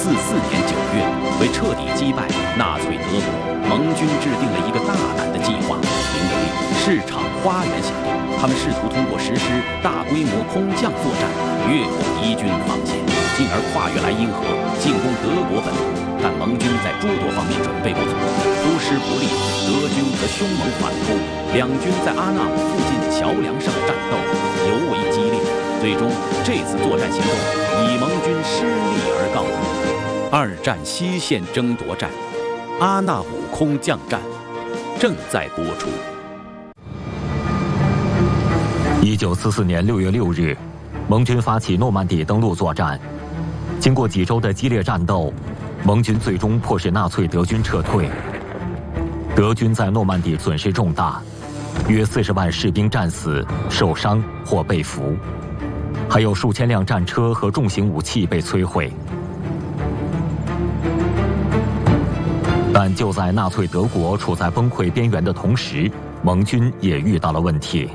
年9月，为彻底击败纳粹德国，盟军制定了一个大胆的计划，名为“市场花园行动”。他们试图通过实施大规模空降作战，越过敌军防线，进而跨越莱茵河，进攻德国本土。但盟军在诸多方面准备不足，出师不利，德军则凶猛反扑，两军在阿纳姆附近桥梁上的战斗尤为激烈。最终，这次作战行动以盟军失利而告终。二战西线争夺战，阿纳姆空降战正在播出。 1944年6月6日，盟军发起诺曼底登陆作战。经过几周的激烈战斗，盟军最终迫使纳粹德军撤退。德军在诺曼底损失重大，约40万士兵战死、受伤或被俘，还有数千辆战车和重型武器被摧毁。但就在纳粹德国处在崩溃边缘的同时，盟军也遇到了问题。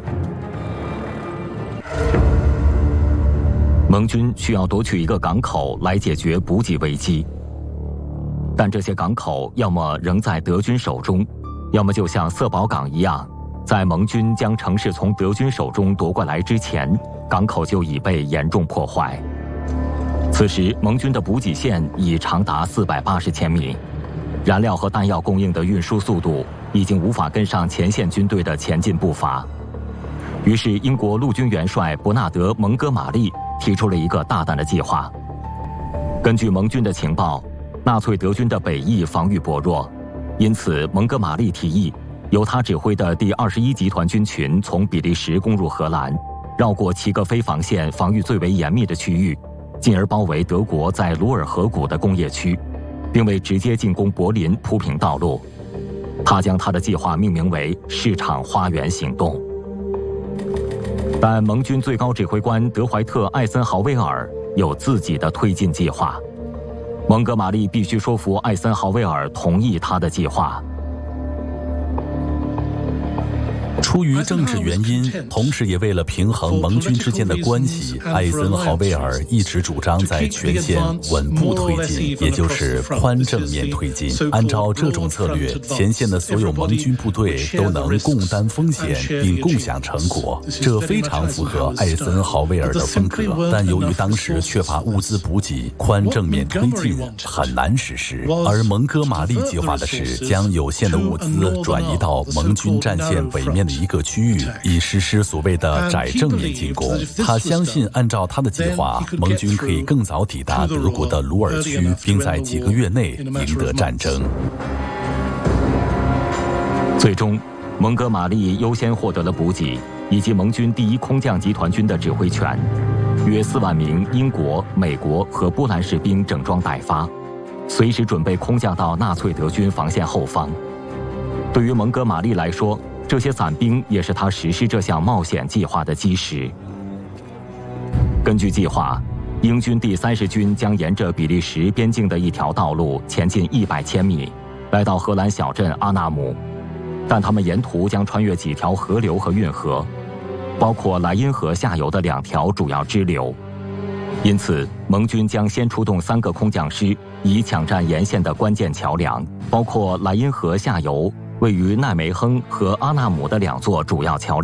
盟军需要夺取一个港口来解决补给危机，但这些港口要么仍在德军手中，要么就像色保港一样，在盟军将城市从德军手中夺过来之前，港口就已被严重破坏。此时，盟军的补给线已长达480千米，燃料和弹药供应的运输速度已经无法跟上前线军队的前进步伐。于是，英国陆军元帅伯纳德·蒙哥马利提出了一个大胆的计划。根据盟军的情报，纳粹德军的北翼防御薄弱，因此蒙哥马利提议由他指挥的第21集团军群从比利时攻入荷兰，绕过7个非防线防御最为严密的区域，进而包围德国在鲁尔河谷的工业区，并为直接进攻柏林铺平道路。他将他的计划命名为“市场花园行动”。但盟军最高指挥官德怀特·艾森豪威尔有自己的推进计划，蒙哥马利必须说服艾森豪威尔同意他的计划。 出于政治原因，同时也为了平衡盟军之间的关系，艾森豪威尔一直主张在全线稳步推进，也就是宽正面推进。按照这种策略，前线的所有盟军部队都能共担风险并共享成果，这非常符合艾森豪威尔的风格。但由于当时缺乏物资补给，宽正面推进很难实施。而蒙哥马利计划的是将有限的物资转移到盟军战线北面的一个区域，以实施所谓的窄正面进攻。他相信按照他的计划，盟军可以更早抵达德国的鲁尔区，并在几个月内赢得战争。 最终，蒙哥马利优先获得了补给以及盟军第1空降集团军的指挥权，约4万名英国、美国和波兰士兵整装待发，随时准备空降到纳粹德军防线后方。对于蒙哥马利来说，这些伞兵也是他实施这项冒险计划的基石。根据计划，英军第30军将沿着比利时边境的一条道路前进100千米，来到荷兰小镇阿纳姆，但他们沿途将穿越几条河流和运河，包括莱茵河下游的2条主要支流。因此，盟军将先出动3个空降师，以抢占沿线的关键桥梁，包括莱茵河下游位于奈梅亨和阿纳姆的2座主要桥梁。